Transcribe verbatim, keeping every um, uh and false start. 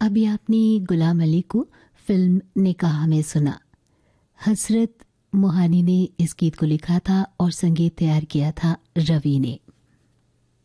अभी आपने गुलाम अली को फिल्म निकाह में सुना। हसरत मोहानी ने इस गीत को लिखा था और संगीत तैयार किया था रवि ने।